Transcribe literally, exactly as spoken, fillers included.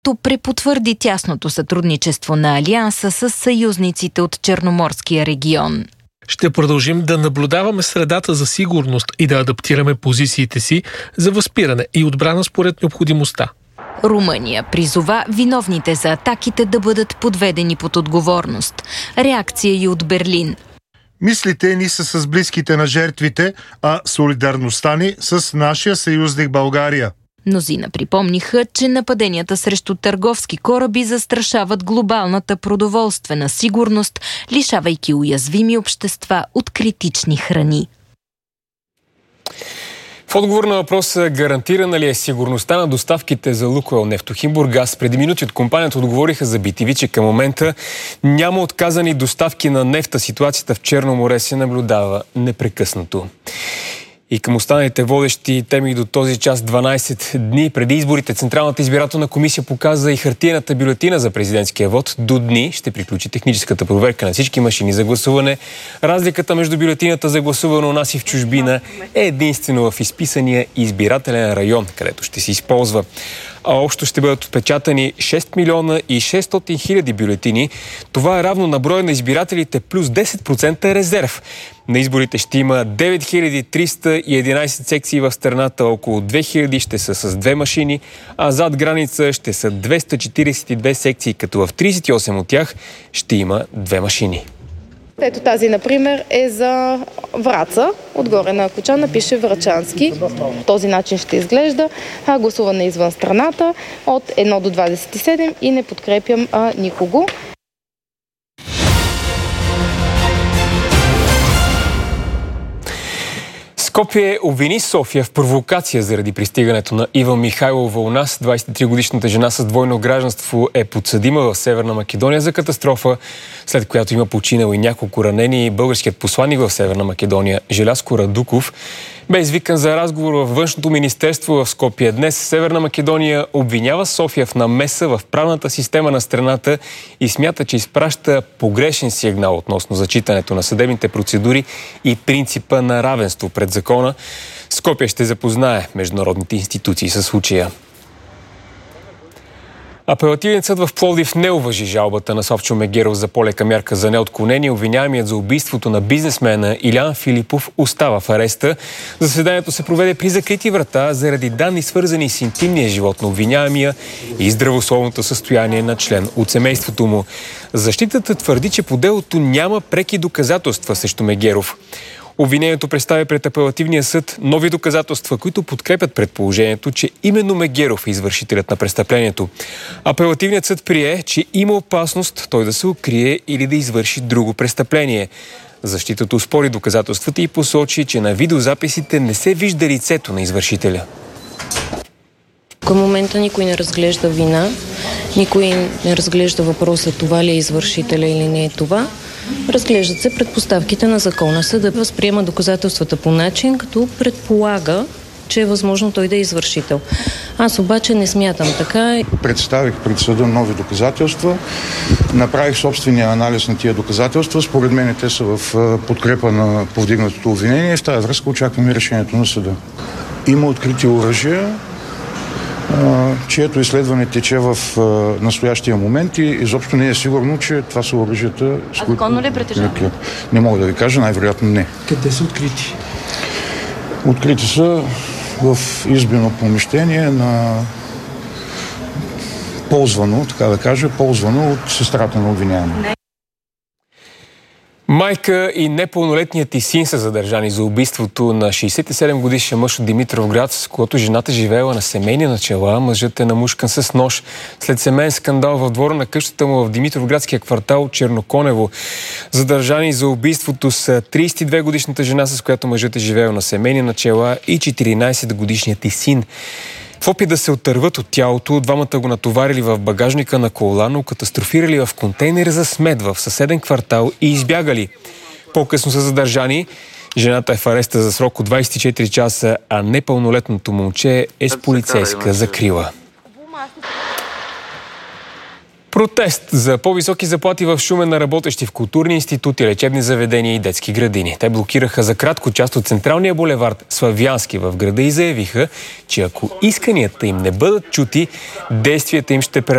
като препотвърди тясното сътрудничество на Алианса с съюзниците от Черноморския регион. Ще продължим да наблюдаваме средата за сигурност и да адаптираме позициите си за възпиране и отбрана според необходимостта. Румъния призова виновните за атаките да бъдат подведени под отговорност. Реакция и от Берлин. Мислите ни са с близките на жертвите, а солидарността ни с нашия съюзник България. Мнозина припомниха, че нападенията срещу търговски кораби застрашават глобалната продоволствена сигурност, лишавайки уязвими общества от критични храни. В отговор на въпроса гарантирана ли е сигурността на доставките за Лукойл Нефтохим Бургас, преди минути от компанията отговориха за би ти ви, че към момента няма отказани доставки на нефта. Ситуацията в Черно море се наблюдава непрекъснато. И към останалите водещи теми до този час, дванайсет дни преди изборите, Централната избирателна комисия показа и хартиената бюлетина за президентския вод. До дни ще приключи техническата проверка на всички машини за гласуване. Разликата между бюлетината за гласуване у нас и в чужбина е единствено в изписания избирателен район, където ще се използва. А общо ще бъдат отпечатани шест милиона и шестстотин хиляди бюлетини. Това е равно на броя на избирателите плюс десет процента резерв. На изборите ще има девет хиляди триста и единайсет секции в страната, около две хиляди ще са с две машини, а зад граница ще са двеста четирийсет и две секции, като в трийсет и осем от тях ще има две машини. Ето тази, например, е за Враца. Отгоре на кочана пише Врачански. Този начин ще изглежда. А, гласуване извън страната от едно до двадесет и седем и не подкрепям а, никого. Скопие обвини София в провокация заради пристигането на Ива Михайлова у нас. двайсет и три годишната жена с двойно гражданство е подсъдима в Северна Македония за катастрофа, след която има починал и няколко ранени. Българският посланик в Северна Македония Желязко Радуков бе извикан за разговор във Външното министерство в Скопие. Днес Северна Македония обвинява София в намеса в правната система на страната и смята, че изпраща погрешен сигнал относно зачитането на съдебните процедури и принципа на равенство пред закона. Скопие ще запознае международните институции със случая. Апелативният съд в Пловдив не уважи жалбата на Славчо Мегеров за по-лека мярка за неотклонение. Обвиняемият за убийството на бизнесмена Илян Филипов остава в ареста. Заседанието се проведе при закрити врата заради данни, свързани с интимния живот на обвиняемия и здравословното състояние на член от семейството му. Защитата твърди, че по делото няма преки доказателства срещу Мегеров. Обвинението представя пред апелативния съд нови доказателства, които подкрепят предположението, че именно Мегеров е извършителят на престъплението. Апелативният съд прие, че има опасност той да се укрие или да извърши друго престъпление. Защитата оспори доказателствата и посочи, че на видеозаписите не се вижда лицето на извършителя. Към момента никой не разглежда вина, никой не разглежда въпроса това ли е извършителя или не е това. Разглеждат се предпоставките на закона. Съдът възприема доказателствата по начин, като предполага, че е възможно той да е извършител. Аз обаче не смятам така. Представих пред съда нови доказателства, направих собствения анализ на тия доказателства. Според мен те са в подкрепа на повдигнатото обвинение и в тази връзка очакваме решението на съда. Има открити оръжия, чието изследване тече в настоящия момент и изобщо не е сигурно, че това са оръжията, с които... А законно ли е притежаване? Не мога да ви кажа, най-вероятно не. Къде са открити? Открити са в избено помещение на ползвано, така да кажа, ползвано от сестрата на обвиняемия. Майка и непълнолетният и син са задържани за убийството на шейсет и седем годишен мъж от Димитровград, с когото жената живеела на семейни начала. Мъжът е намушкан с нож след семейен скандал в двора на къщата му в Димитровградския квартал Черноконево. Задържани за убийството са трийсет и две годишната жена, с която мъжът е живеел на семейни начала, и четиринайсет годишният и син. В опит да се отърват от тялото, двамата го натоварили в багажника на кола, но катастрофирали в контейнер за смет в съседен квартал и избягали. По-късно са задържани. Жената е в ареста за срок от двайсет и четири часа, а непълнолетното момче е с полицейска закрила. Протест за по-високи заплати в Шумен на работещи в културни институти, лечебни заведения и детски градини. Те блокираха за кратко част от централния булевард Славянски в града и заявиха, че ако исканията им не бъдат чути, действията им ще прераснат